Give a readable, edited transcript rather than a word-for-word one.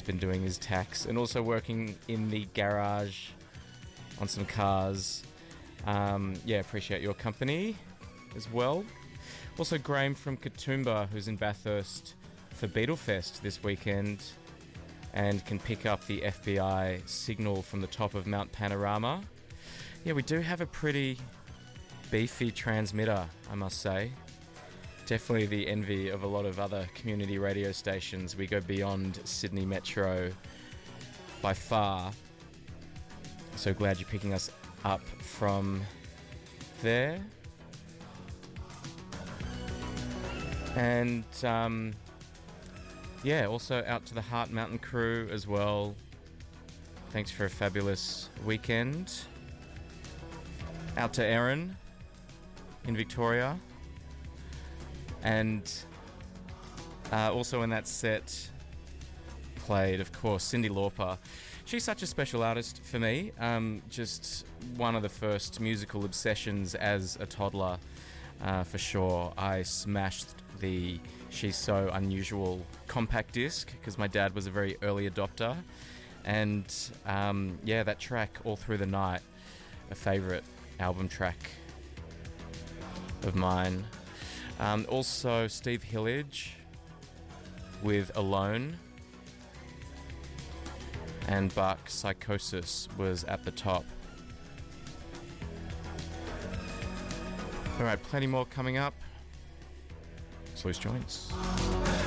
been doing his tax and also working in the garage on some cars. Appreciate your company as well. Also Graham from Katoomba, who's in Bathurst for Beetlefest this weekend and can pick up the FBI signal from the top of Mount Panorama. Yeah, we do have a pretty beefy transmitter, I must say. Definitely the envy of a lot of other community radio stations. We go beyond Sydney Metro by far. So glad you're picking us up from there. And also out to the Heart Mountain crew as well. Thanks for a fabulous weekend. Out to Erin in Victoria. And also in that set played, of course, Cyndi Lauper. She's such a special artist for me. Just one of the first musical obsessions as a toddler, for sure. I smashed the She's So Unusual compact disc because my dad was a very early adopter. And that track, All Through the Night, a favourite album track of mine. Also Steve Hillage with Alone, and Bach Psychosis was at the top. Alright, plenty more coming up. Loose Joints.